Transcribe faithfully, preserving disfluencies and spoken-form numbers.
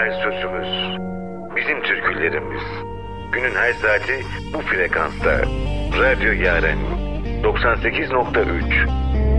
İstiklal sözümüz, bizim türkülerimiz. Günün her saati bu frekansta. Radyo Yaren doksan sekiz nokta üç.